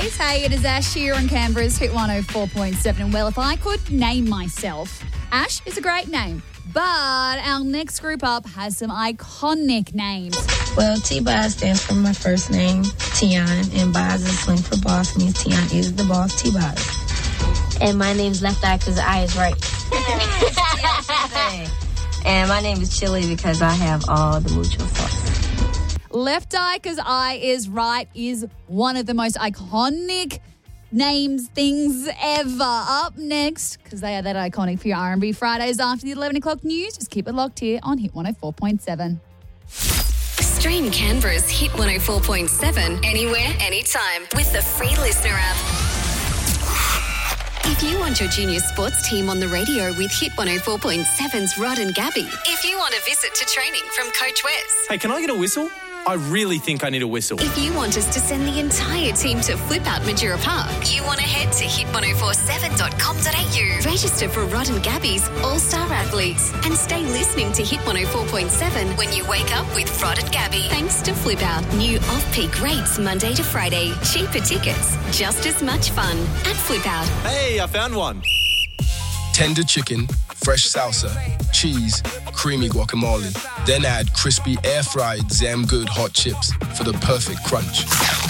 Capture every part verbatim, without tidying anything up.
Fridays. Hey, it is Ash here on Canberra's Hit one oh four point seven. And well, if I could name myself, Ash is a great name. But our next group up has some iconic names. Well, T-Boz stands for my first name, Tion, and Boz is slang for boss, means Tion is the boss, T-Boz. And my name's Left Eye because the eye is right. And my name is Chili because I have all the mucho sauce. Left Eye because I is right is one of the most iconic names, things ever. Up next, because they are that iconic for your R and B Fridays after the eleven o'clock news. Just keep it locked here on Hit one oh four point seven. Stream Canberra's Hit one oh four point seven anywhere, anytime with the free Listener app. If you want your junior sports team on the radio with Hit one oh four point seven's Rod and Gabby. If you want a visit to training from Coach Wes. Hey, can I get a whistle? I really think I need a whistle. If you want us to send the entire team to Flip Out Majura Park, you want to head to hit ten forty-seven dot com dot a u. Register for Rod and Gabby's All-Star Athletes and stay listening to Hit one oh four point seven when you wake up with Rod and Gabby. Thanks to Flip Out. New off-peak rates Monday to Friday. Cheaper tickets. Just as much fun at Flip Out. Hey, I found one. Tender chicken, fresh salsa, cheese, creamy guacamole. Then add crispy air-fried Zam Good hot chips for the perfect crunch.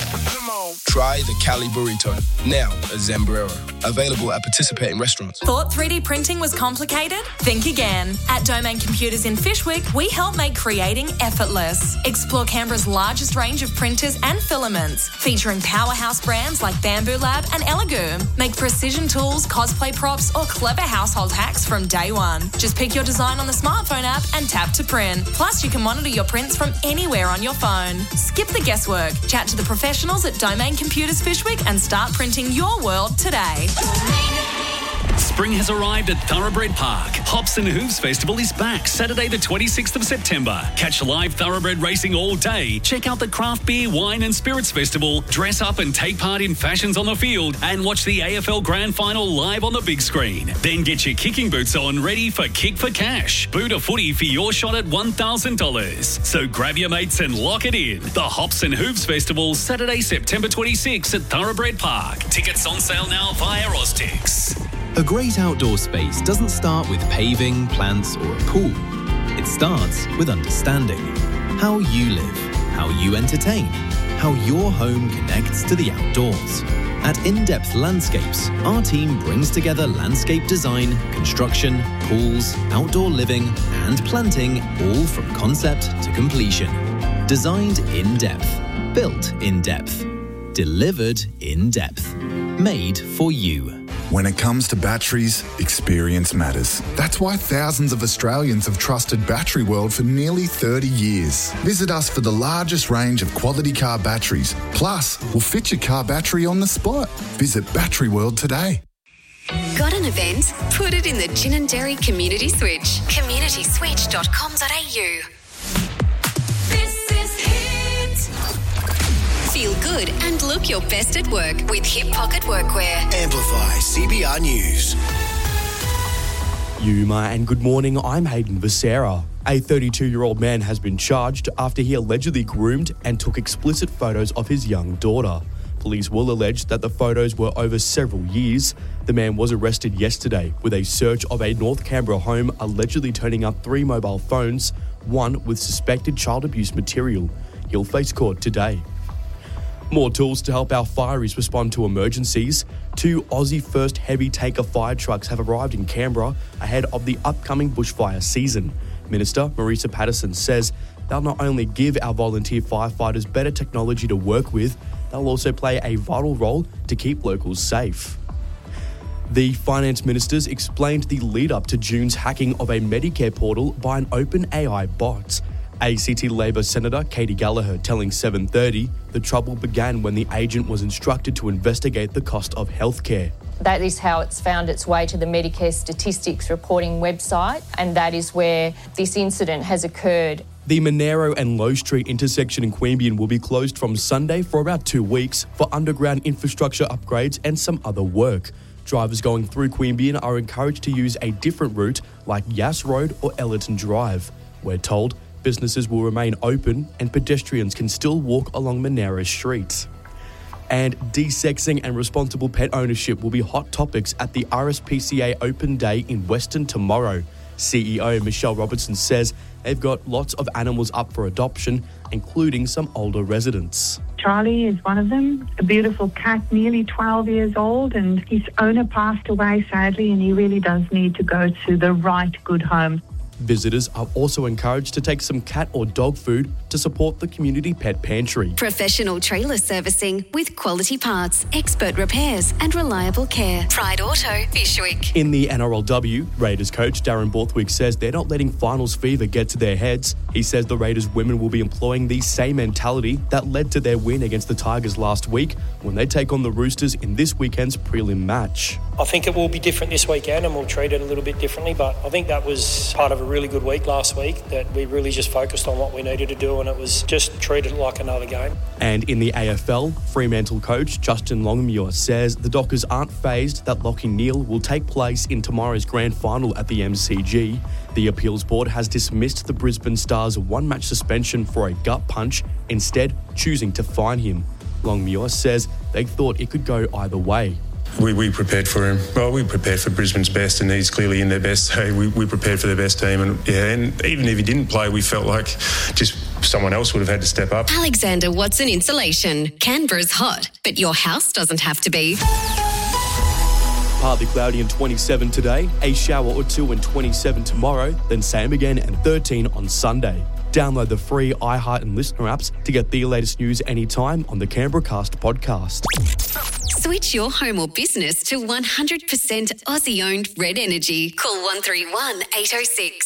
Try the Cali Burrito, now at Zambrero. Available at participating restaurants. Thought three D printing was complicated? Think again. At Domain Computers in Fishwick, we help make creating effortless. Explore Canberra's largest range of printers and filaments, featuring powerhouse brands like Bamboo Lab and Elegoo. Make precision tools, cosplay props, or clever household hacks from day one. Just pick your design on the smartphone app and tap to print. Plus, you can monitor your prints from anywhere on your phone. Skip the guesswork. Chat to the professionals at Domain Computers Fishwick and start printing your world today. Spring has arrived at Thoroughbred Park. Hops and Hooves Festival is back Saturday the twenty-sixth of September. Catch live thoroughbred racing all day. Check out the Craft Beer, Wine and Spirits Festival. Dress up and take part in fashions on the field and watch the A F L Grand Final live on the big screen. Then get your kicking boots on ready for Kick for Cash. Boot a footy for your shot at one thousand dollars. So grab your mates and lock it in. The Hops and Hooves Festival Saturday, September twenty-sixth at Thoroughbred Park. Tickets on sale now via Oztix. A great outdoor space doesn't start with paving, plants, or a pool. It starts with understanding how you live, how you entertain, how your home connects to the outdoors. At In-Depth Landscapes, our team brings together landscape design, construction, pools, outdoor living, and planting, all from concept to completion. Designed in depth, built in depth, delivered in depth, made for you. When it comes to batteries, experience matters. That's why thousands of Australians have trusted Battery World for nearly thirty years. Visit us for the largest range of quality car batteries. Plus, we'll fit your car battery on the spot. Visit Battery World today. Got an event? Put it in the Ginninderry Community Switch. community switch dot com dot a u. Feel good and look your best at work with Hip Pocket Workwear. Amplify C B R News. Yuma and good morning, I'm Hayden Becerra. A thirty-two-year-old man has been charged after he allegedly groomed and took explicit photos of his young daughter. Police will allege that the photos were over several years. The man was arrested yesterday with a search of a North Canberra home, allegedly turning up three mobile phones, one with suspected child abuse material. He'll face court today. More tools to help our fireys respond to emergencies. Two Aussie First Heavy Taker fire trucks have arrived in Canberra ahead of the upcoming bushfire season. Minister Marisa Patterson says they'll not only give our volunteer firefighters better technology to work with, they'll also play a vital role to keep locals safe. The finance ministers explained the lead-up to June's hacking of a Medicare portal by an open A I bot. A C T Labor Senator Katie Gallagher telling seven thirty the trouble began when the agent was instructed to investigate the cost of healthcare. That is how it's found its way to the Medicare Statistics Reporting website, and that is where this incident has occurred. The Monero and Low Street intersection in Queanbeyan will be closed from Sunday for about two weeks for underground infrastructure upgrades and some other work. Drivers going through Queanbeyan are encouraged to use a different route like Yass Road or Ellerton Drive. We're told businesses will remain open and pedestrians can still walk along Monero streets. And desexing and responsible pet ownership will be hot topics at the R S P C A Open Day in Western tomorrow. C E O Michelle Robertson says they've got lots of animals up for adoption, including some older residents. Charlie is one of them, a beautiful cat, nearly twelve years old, and his owner passed away sadly, and he really does need to go to the right good home. Visitors are also encouraged to take some cat or dog food to support the community pet pantry. Professional trailer servicing with quality parts, expert repairs and reliable care. Pride Auto, Fishwick. In the N R L W, Raiders coach Darren Borthwick says they're not letting finals fever get to their heads. He says the Raiders women will be employing the same mentality that led to their win against the Tigers last week when they take on the Roosters in this weekend's prelim match. I think it will be different this weekend and we'll treat it a little bit differently, but I think that was part of a really good week last week, that we really just focused on what we needed to do and it was just treated like another game. And in the A F L, Fremantle coach Justin Longmuir says the Dockers aren't fazed that Lachie Neale will take place in tomorrow's grand final at the M C G. The appeals board has dismissed the Brisbane Stars' one-match suspension for a gut punch, instead choosing to fine him. Longmuir says they thought it could go either way. We, we prepared for him. Well, we prepared for Brisbane's best, and he's clearly in their best. So we, we prepared for their best team, and yeah, and even if he didn't play, we felt like just someone else would have had to step up. Alexander Watson Insulation. Canberra's hot, but your house doesn't have to be. Partly cloudy and twenty-seven today, a shower or two and twenty-seven tomorrow, then same again and thirteen on Sunday. Download the free iHeart and Listener apps to get the latest news anytime on the Canberra Cast podcast. Switch your home or business to one hundred percent Aussie-owned Red Energy. Call one three one, eight oh six.